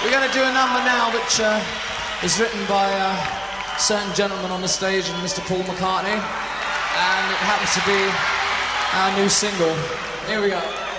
We're going to do a number now which is written by a certain gentleman on the stage, and Mr. Paul McCartney, and it happens to be our new single. Here we go.